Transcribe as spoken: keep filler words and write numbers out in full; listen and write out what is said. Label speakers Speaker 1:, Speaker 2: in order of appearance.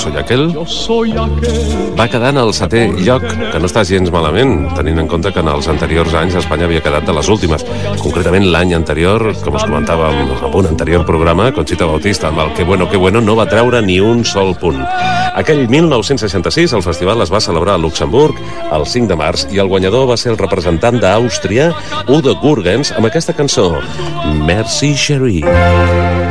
Speaker 1: soy aquel, va quedar en el setè lloc, que no està gens malament, tenint en compte que en els anteriors anys Espanya havia quedat de les últimes. Concretament l'any anterior, com us comentàvem en un anterior programa, Conxita Bautista, amb el Que bueno, que bueno, no va treure ni un sol punt. Aquell mil nou-cents seixanta-sis el festival es va celebrar a Luxemburg el cinc de març i el guanyador va ser el representant d'Àustria, Udo Jürgens, amb aquesta cançó, Merci Chérie.